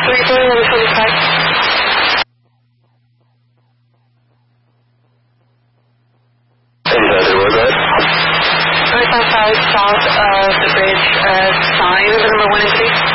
South of the bridge, sign, number 1 and 3.